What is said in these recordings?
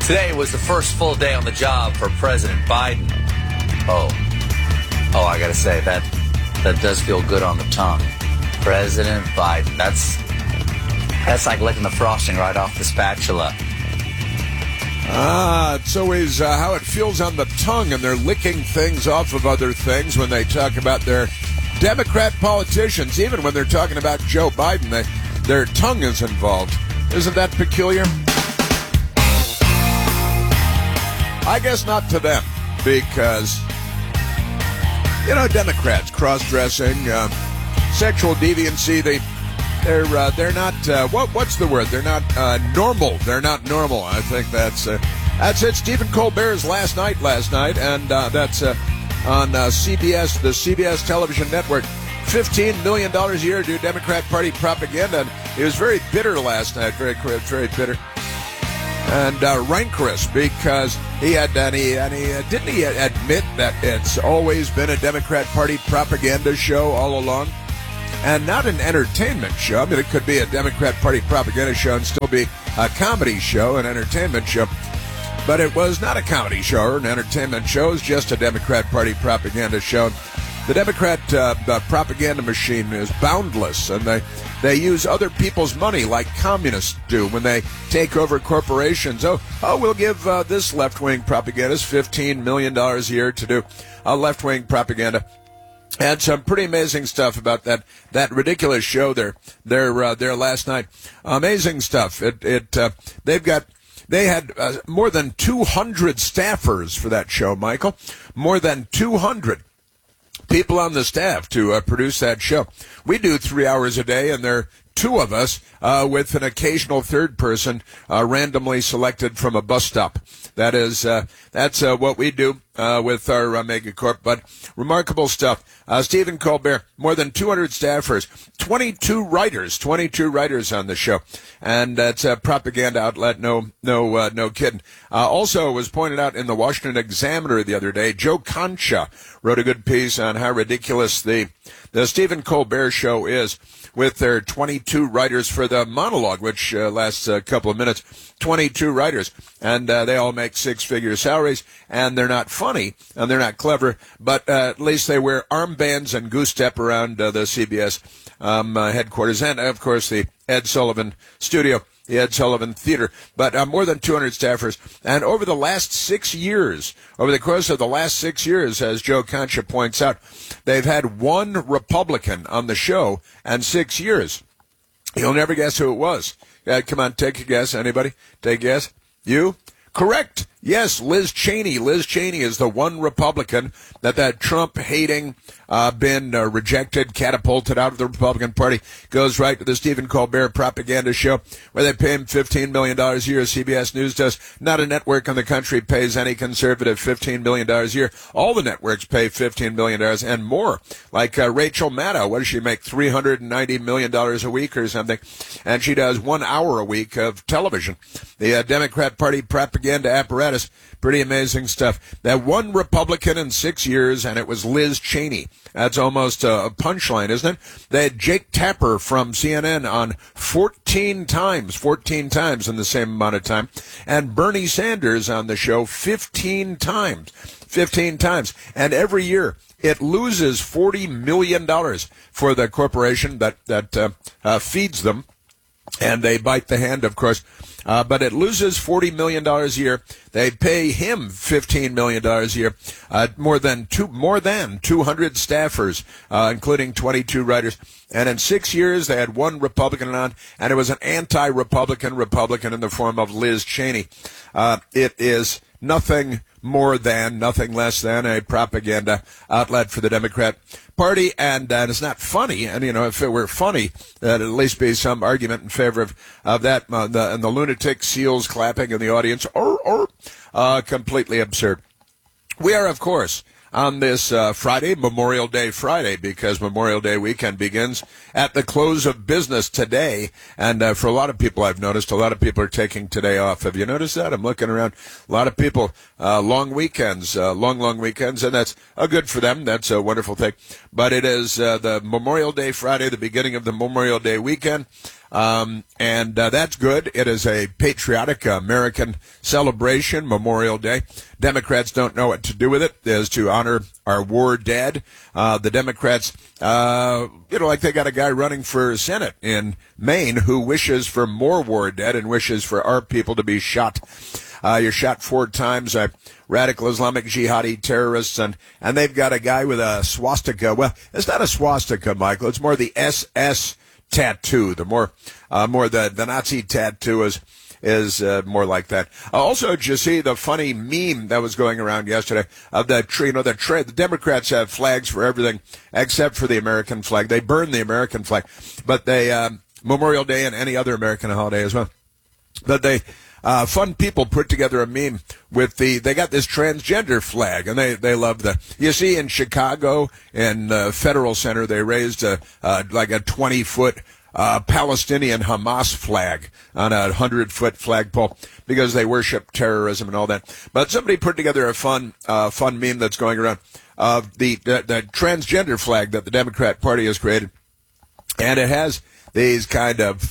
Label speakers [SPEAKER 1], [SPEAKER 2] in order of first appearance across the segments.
[SPEAKER 1] Today was the first full day on the job for President Biden. Oh, I gotta say, that does feel good on the tongue. President Biden. That's like licking the frosting right off the spatula.
[SPEAKER 2] It's always how it feels on the tongue, and they're licking things off of other things when they talk about their Democrat politicians. Even when they're talking about Joe Biden, their tongue is involved. Isn't that peculiar? I guess not to them, because, Democrats, cross-dressing, sexual deviancy, they're not, what's the word? They're not normal. They're not normal. I think that's it. Stephen Colbert's last night, and that's on CBS, the CBS television network. $15 million a year to do Democrat Party propaganda. And he was very bitter last night, very bitter. And rancorous, because didn't he admit that it's always been a Democrat Party propaganda show all along? And not an entertainment show. I mean, it could be a Democrat Party propaganda show and still be a comedy show, an entertainment show. But it was not a comedy show or an entertainment show. It was just a Democrat Party propaganda show. The Democrat propaganda machine is boundless, and they use other people's money like communists do when they take over corporations. We'll give this left-wing propagandist $15 million a year to do left-wing propaganda. And some pretty amazing stuff about that ridiculous show there last night. Amazing stuff. They had more than 200 staffers for that show, Michael. More than 200 people on the staff to produce that show. We do 3 hours a day, and there are two of us with an occasional third person randomly selected from a bus stop. That's what we do with our megacorp. But remarkable stuff. Stephen Colbert, more than 200 staffers, 22 writers on the show, and that's a propaganda outlet. No kidding. Also, it was pointed out in the Washington Examiner the other day. Joe Concha wrote a good piece on how ridiculous the Stephen Colbert show is, with their 22 writers for the monologue, which lasts a couple of minutes. 22 writers, and they all make six-figure salaries, and they're not funny, and they're not clever, but at least they wear armbands and goose step around the CBS headquarters, and, of course, the Ed Sullivan studio, the Ed Sullivan Theater, but more than 200 staffers. And over the course of the last 6 years, as Joe Concha points out, they've had one Republican on the show in 6 years. You'll never guess who it was. Come on, take a guess. Anybody? Take a guess. You? Correct. Yes, Liz Cheney. Liz Cheney is the one Republican that Trump-hating, been rejected, catapulted out of the Republican Party, goes right to the Stephen Colbert propaganda show, where they pay him $15 million a year. CBS News does. Not a network in the country pays any conservative $15 million a year. All the networks pay $15 million and more. Like Rachel Maddow, what does she make? $390 million a week or something. And she does 1 hour a week of television. The Democrat Party propaganda apparatus. Pretty amazing stuff. That one Republican in 6 years, and it was Liz Cheney. That's almost a punchline, isn't it? They had Jake Tapper from CNN on 14 times in the same amount of time, and Bernie Sanders on the show 15 times. And every year it loses $40 million for the corporation that feeds them, and they bite the hand, of course. But it loses $40 million a year. They pay him $15 million a year. More than 200 staffers, including 22 writers. And in 6 years, they had one Republican on, and it was an anti-Republican Republican in the form of Liz Cheney. It is nothing less than a propaganda outlet for the Democrat Party, and it's not funny. And if it were funny, there'd at least be some argument in favor of that. And the lunatic seals clapping in the audience, completely absurd. We are, of course, on this Friday, Memorial Day Friday, because Memorial Day weekend begins at the close of business today. And for a lot of people, I've noticed, a lot of people are taking today off. Have you noticed that? I'm looking around. A lot of people, long weekends, long weekends, and that's good for them. That's a wonderful thing. But it is the Memorial Day Friday, the beginning of the Memorial Day weekend. And that's good. It is a patriotic American celebration, Memorial Day. Democrats don't know what to do with it, is to honor our war dead. The Democrats, like they got a guy running for Senate in Maine who wishes for more war dead and wishes for our people to be shot. You're shot 4 times by radical Islamic jihadi terrorists, and they've got a guy with a swastika. Well, it's not a swastika, Michael. It's more the SS tattoo. The more the Nazi tattoo is more like that. Also, did you see the funny meme that was going around yesterday of the Democrats have flags for everything except for the American flag. They burn the American flag, but they Memorial Day and any other American holiday as well. But they fun people put together a meme with they got this transgender flag, and they love you see in Chicago in Federal Center, they raised like a 20-foot Palestinian Hamas flag on a 100-foot flagpole because they worship terrorism and all that. But somebody put together a fun meme that's going around of the transgender flag that the Democrat Party has created, and it has these kind of,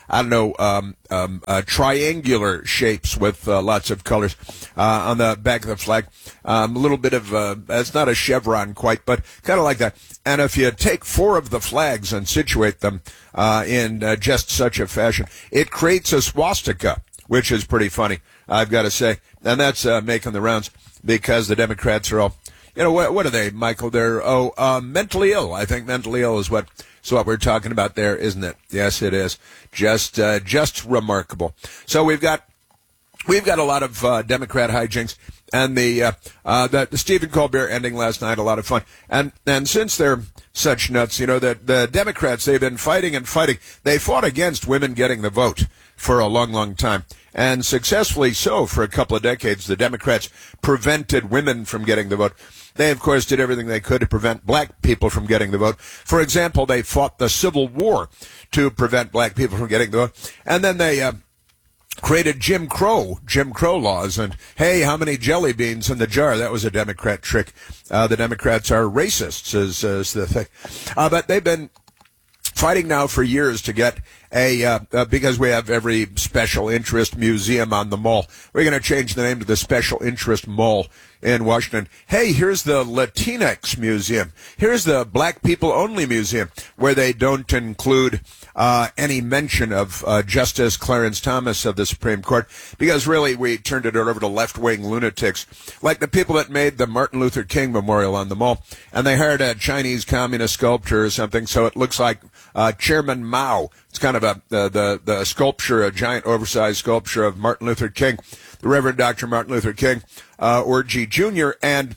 [SPEAKER 2] triangular shapes with lots of colors on the back of the flag. A little bit of, it's not a chevron quite, but kind of like that. And if you take 4 of the flags and situate them in just such a fashion, it creates a swastika, which is pretty funny, I've got to say. And that's making the rounds because the Democrats are all, what are they, Michael? They're, mentally ill. I think mentally ill is what we're talking about there, isn't it? Yes, it is. Just remarkable. So we've got a lot of Democrat hijinks, and the Stephen Colbert ending last night, a lot of fun. And since they're such nuts, that the Democrats, they've been fighting and fighting. They fought against women getting the vote for a long, long time. And successfully so for a couple of decades. The Democrats prevented women from getting the vote. They, of course, did everything they could to prevent black people from getting the vote. For example, they fought the Civil War to prevent black people from getting the vote. And then they created Jim Crow laws. And, hey, how many jelly beans in the jar? That was a Democrat trick. The Democrats are racists, is the thing. But they've been fighting now for years to get because we have every special interest museum on the mall. We're going to change the name to the Special Interest Mall in Washington. Hey, here's the Latinx Museum. Here's the Black People Only Museum, where they don't include any mention of Justice Clarence Thomas of the Supreme Court, because really we turned it over to left-wing lunatics, like the people that made the Martin Luther King Memorial on the mall, and they hired a Chinese communist sculptor or something, so it looks like Chairman Mao. It's kind of the sculpture, a giant oversized sculpture of Martin Luther King, the Reverend Dr. Martin Luther King, Orji Jr., and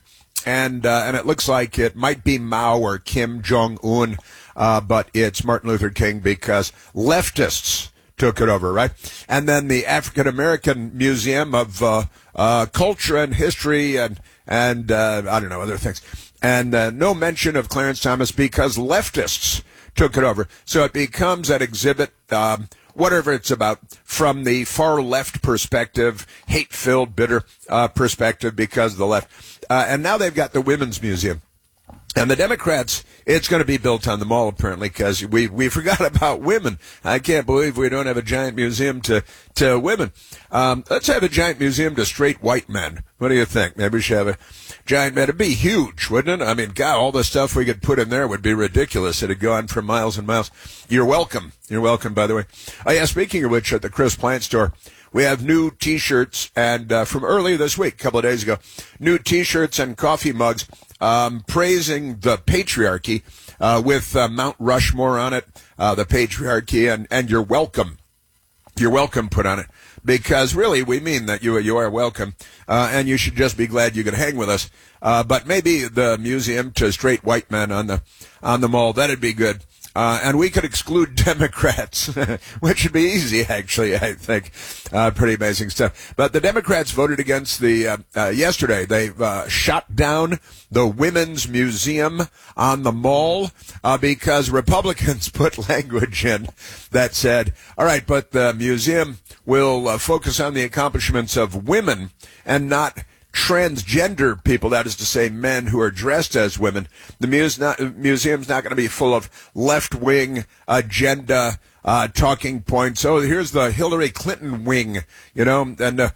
[SPEAKER 2] it looks like it might be Mao or Kim Jong-un, but it's Martin Luther King because leftists took it over, right? And then the African American Museum of Culture and History and I don't know, other things. And no mention of Clarence Thomas because leftists took it over. So it becomes an exhibit, whatever it's about, from the far left perspective, hate-filled, bitter perspective because of the left. And now they've got the Women's Museum. And the Democrats, it's going to be built on the mall, apparently, because we forgot about women. I can't believe we don't have a giant museum to women. Let's have a giant museum to straight white men. What do you think? Maybe we should have a giant man. It'd be huge, wouldn't it? I mean, God, all the stuff we could put in there would be ridiculous. It'd go on for miles and miles. You're welcome. You're welcome, by the way. Oh, yeah, speaking of which, at the Chris Plant store, we have new T-shirts, and from earlier this week, a couple of days ago, new T-shirts and coffee mugs praising the patriarchy with Mount Rushmore on it, the patriarchy, and you're welcome. You're welcome put on it. Because really, we mean that you are welcome, and you should just be glad you could hang with us. But maybe the museum to straight white men on the mall, that'd be good. And we could exclude Democrats, which would be easy, actually, I think. Pretty amazing stuff. But the Democrats voted against yesterday. They shot down the Women's Museum on the mall because Republicans put language in that said, all right, but the museum will focus on the accomplishments of women and not transgender people, that is to say men who are dressed as women. The museum's not going to be full of left-wing agenda talking points. Oh, here's the Hillary Clinton wing, you know, and the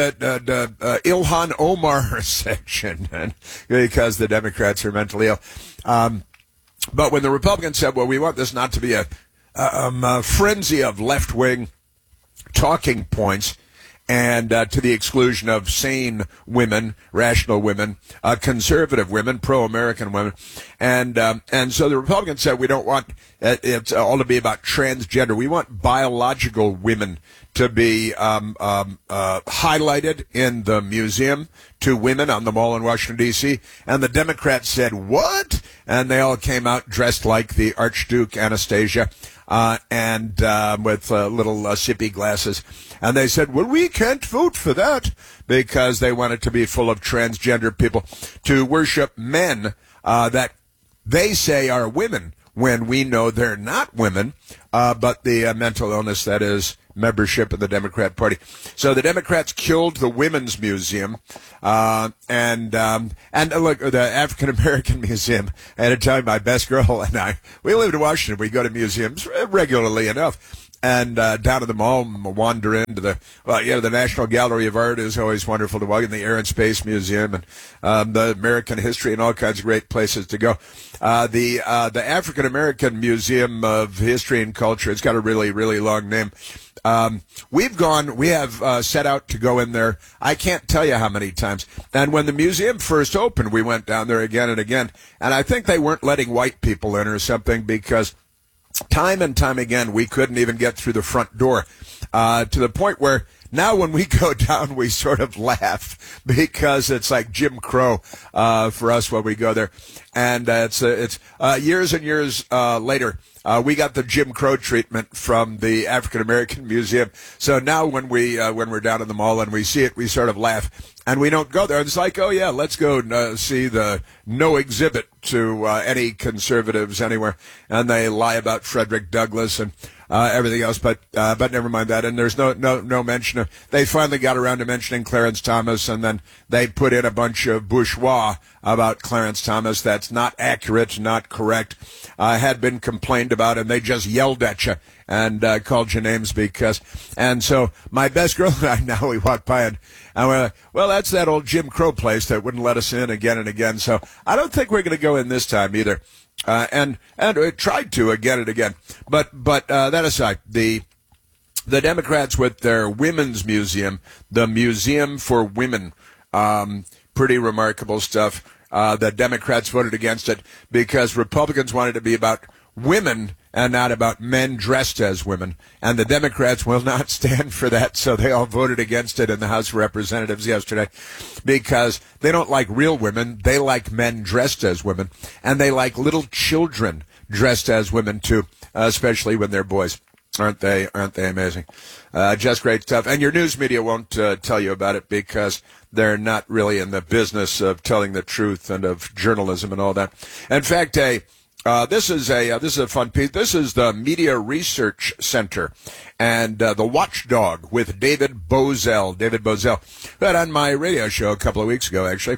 [SPEAKER 2] Ilhan Omar section, and because the Democrats are mentally ill. But when the Republicans said, well, we want this not to be a frenzy of left-wing talking points, and to the exclusion of sane women, rational women, conservative women, pro-American women, and so the Republicans said we don't want it all to be about transgender. We want biological women to be highlighted in the museum to women on the Mall in Washington, D.C., and the Democrats said, what? And they all came out dressed like the Archduke Anastasia, and with little sippy glasses. And they said, well, we can't vote for that because they want it to be full of transgender people to worship men that they say are women when we know they're not women, but the mental illness that is membership in the Democrat Party. So the Democrats killed the Women's Museum, and look, the African American Museum. I had to tell you, my best girl and I, we lived in Washington. We go to museums regularly enough. And down at the mall, wander into the National Gallery of Art is always wonderful to walk in, the Air and Space Museum, and the American History, and all kinds of great places to go. The African American Museum of History and Culture, it's got a really, really long name. We have set out to go in there. I can't tell you how many times. And when the museum first opened, we went down there again and again. And I think they weren't letting white people in or something, because time and time again, we couldn't even get through the front door, to the point where now when we go down, we sort of laugh because it's like Jim Crow for us when we go there. And it's years and years later, we got the Jim Crow treatment from the African American Museum. So now when we're down in the mall and we see it, we sort of laugh. And we don't go there. It's like, oh, yeah, let's go see the no exhibit to any conservatives anywhere. And they lie about Frederick Douglass and everything else, but never mind that. And there's no mention of. They finally got around to mentioning Clarence Thomas, and then they put in a bunch of bourgeois about Clarence Thomas. That's not accurate, not correct. Had been complained about, and they just yelled at you and called you names because. And so my best girl and I, now we walk by and we're like, well, that's that old Jim Crow place that wouldn't let us in again and again. So I don't think we're going to go in this time either. And we tried to again and again. But that aside, the Democrats with their Women's Museum, the Museum for Women, pretty remarkable stuff. The Democrats voted against it because Republicans wanted it to be about women and not about men dressed as women. And the Democrats will not stand for that, so they all voted against it in the House of Representatives yesterday because they don't like real women. They like men dressed as women, and they like little children dressed as women, too, especially when they're boys. Aren't they amazing? Just great stuff. And your news media won't tell you about it because they're not really in the business of telling the truth and of journalism and all that. In fact, this is a fun piece. This is the Media Research Center and the Watchdog with David Bozell. David Bozell, that on my radio show a couple of weeks ago, actually,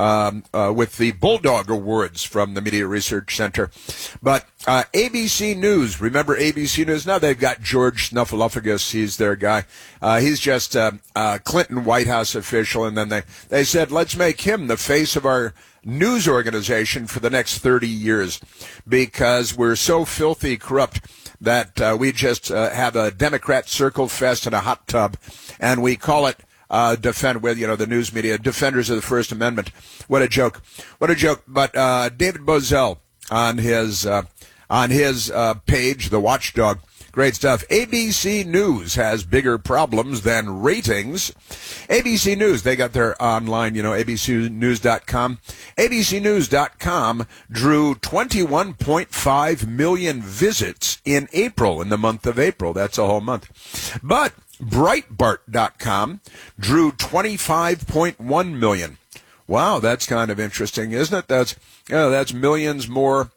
[SPEAKER 2] with the Bulldog Awards from the Media Research Center. But ABC News, remember ABC News? Now they've got George Snuffleupagus. He's their guy. He's just a Clinton White House official, and then they said, let's make him the face of our news organization for the next 30 years because we're so filthy corrupt that we just have a Democrat circle fest in a hot tub, and we call it the news media, Defenders of the First Amendment. What a joke. What a joke. But David Bozell on his page, The Watchdog, great stuff. ABC News has bigger problems than ratings. ABC News, they got their online, abcnews.com. abcnews.com drew 21.5 million visits in April, in the month of April. That's a whole month. But Breitbart.com drew 25.1 million. Wow, that's kind of interesting, isn't it? That's millions more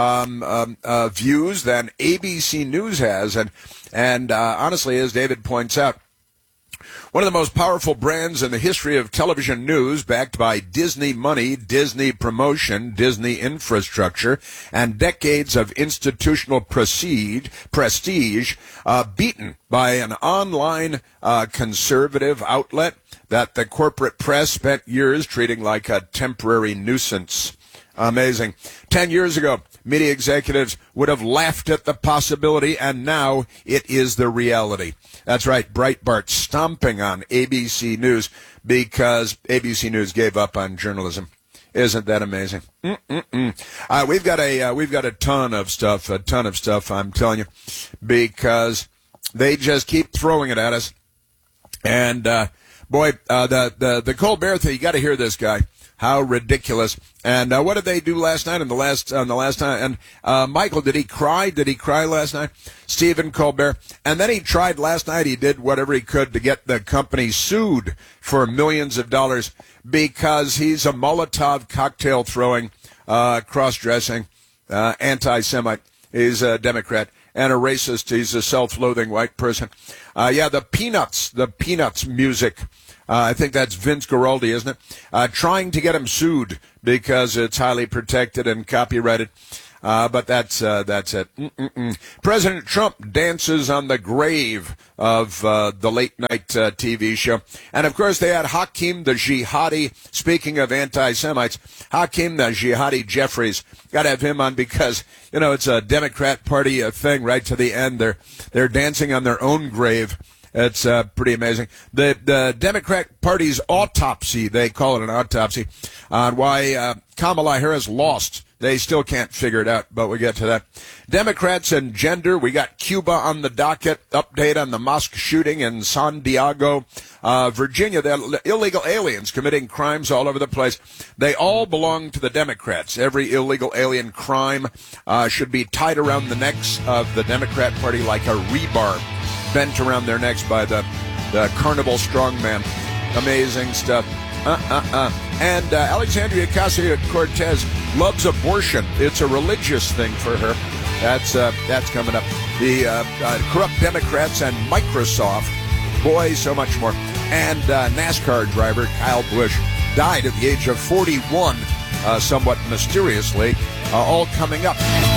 [SPEAKER 2] views than ABC News has, and honestly, as David points out, One of the most powerful brands in the history of television news, backed by Disney money, Disney promotion, Disney infrastructure, and decades of institutional prestige, beaten by an online conservative outlet that the corporate press spent years treating like a temporary nuisance. Amazing. 10 years ago, media executives would have laughed at the possibility, and now it is the reality. That's right, Breitbart stomping on ABC News because ABC News gave up on journalism. Isn't that amazing? We've got a ton of stuff, I'm telling you, because they just keep throwing it at us. And the Colbert thing, you got to hear this guy. How ridiculous. And what did they do last night on the last time? And Michael, did he cry? Did he cry last night? Stephen Colbert. And then he tried last night. He did whatever he could to get the company sued for millions of dollars because he's a Molotov cocktail throwing, cross-dressing, anti-Semite. He's a Democrat and a racist. He's a self-loathing white person. The Peanuts music. I think that's Vince Guaraldi, isn't it? Trying to get him sued because it's highly protected and copyrighted. But that's it. President Trump dances on the grave of the late night TV show. And of course they had Hakeem the Jihadi, speaking of anti-Semites, Hakeem the Jihadi Jeffries. Got to have him on because, it's a Democrat Party thing right to the end. They're dancing on their own grave. It's pretty amazing. The Democrat Party's autopsy, they call it an autopsy, on why Kamala Harris lost. They still can't figure it out, but we'll get to that. Democrats and gender, we got Cuba on the docket, update on the mosque shooting in San Diego, Virginia. The illegal aliens committing crimes all over the place. They all belong to the Democrats. Every illegal alien crime should be tied around the necks of the Democrat Party like a rebar, bent around their necks by the carnival strongman. Amazing stuff. And Alexandria Ocasio-Cortez loves abortion. It's a religious thing for her. That's coming up. The corrupt Democrats and Microsoft. Boy, so much more. And NASCAR driver Kyle Busch died at the age of 41, somewhat mysteriously. All coming up.